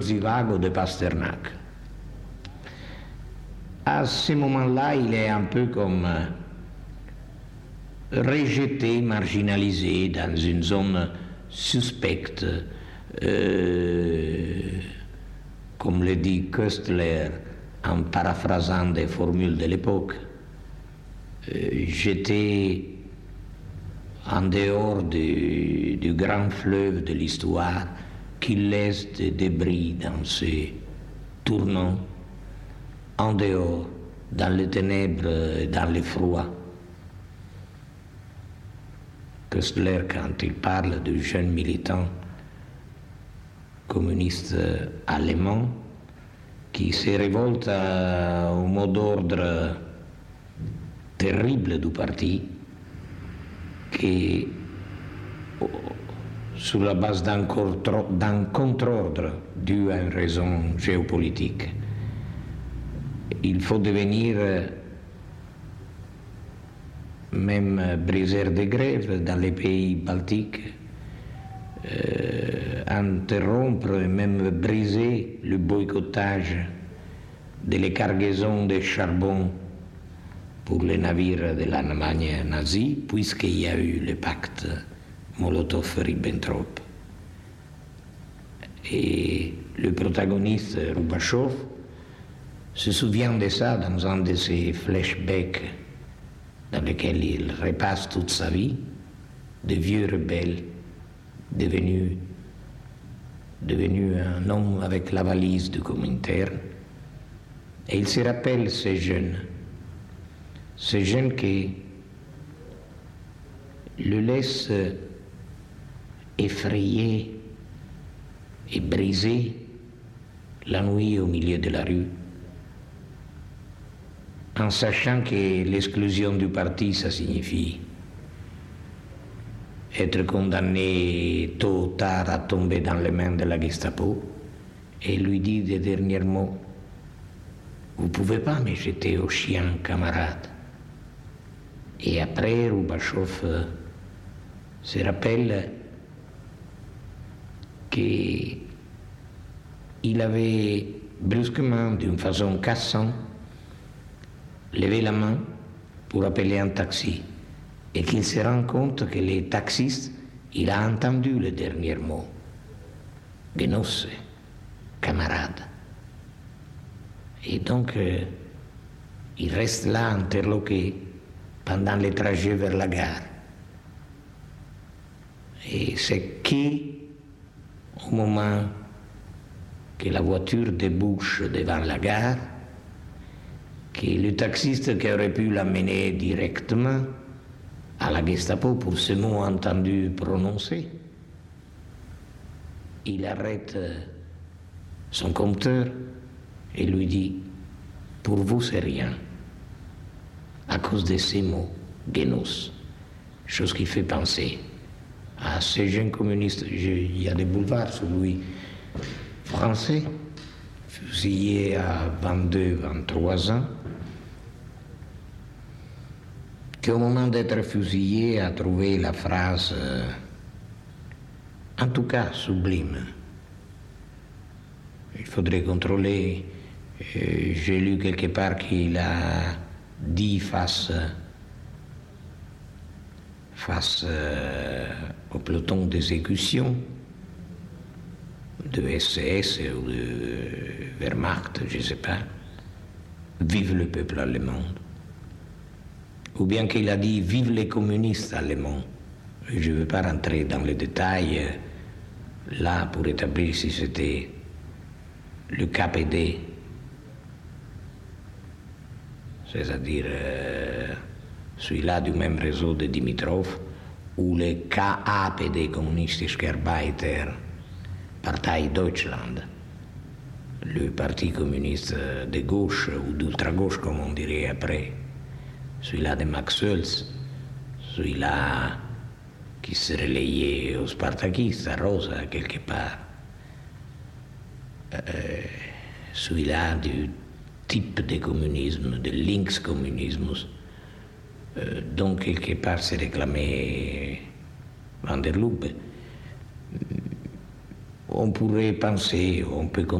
Zivago de Pasternak. À ce moment-là, il est un peu comme rejeté, marginalisé dans une zone suspecte, comme le dit Köstler en paraphrasant des formules de l'époque. J'étais en dehors du grand fleuve de l'histoire qui laisse des débris dans ses tournants, en dehors, dans les ténèbres et dans le froid. Köstler, quand il parle de jeunes militants communistes allemands qui se révoltent au mot d'ordre terrible du parti, qui, sur la base d'un contre-ordre dû à une raison géopolitique, il faut devenir même briseur de grève dans les pays baltiques, interrompre et même briser le boycottage des cargaisons de charbon pour les navires de l'Allemagne nazie, puisqu'il y a eu le pacte Molotov-Ribbentrop. Et le protagoniste, Roubachoff, se souvient de ça dans un de ses flashbacks dans lequel il repasse toute sa vie, de vieux rebelle devenu un homme avec la valise du Comintern. Et il se rappelle ces jeunes qui le laissent effrayé et brisé la nuit au milieu de la rue, en sachant que l'exclusion du parti, ça signifie être condamné tôt ou tard à tomber dans les mains de la Gestapo, et lui dit des derniers mots: vous pouvez pas me jeter au chien, camarade. Et après, Roubachoff se rappelle qu'il avait brusquement, d'une façon cassante, levé la main pour appeler un taxi, et qu'il se rend compte que les taxistes, il a entendu le dernier mot: Genosse, camarade. Et donc, il reste là interloqué pendant les trajets vers la gare. Et c'est au moment que la voiture débouche devant la gare, que le taxiste qui aurait pu l'amener directement à la Gestapo pour ce mot entendu prononcer, il arrête son compteur et lui dit: pour vous c'est rien, à cause de ces mots, Genos, chose qui fait penser à ces jeunes communistes. Il y a des boulevards sur lui, français, fusillés à 22, 23 ans, qui au moment d'être fusillé a trouvé la phrase, en tout cas sublime. Il faudrait contrôler. J'ai lu quelque part qu'il a dit face au peloton d'exécution de SS ou de Wehrmacht, je ne sais pas: vive le peuple allemand. Ou bien qu'il a dit: vive les communistes allemands. Je ne veux pas rentrer dans les détails là pour établir si c'était le KPD, c'est-à-dire celui-là du même réseau de Dimitrov, ou le KAPD, Kommunistische Arbeiter Partei Deutschland, le parti communiste de gauche ou d'ultra-gauche, comme on dirait après, celui-là de Max Schulz, celui-là qui se relayait aux spartakistes, à Rosa, quelque part, celui-là du type de communisme, de linkscommunismus, dont quelque part se réclamait Van der Lubbe. on pourrait penser, on peut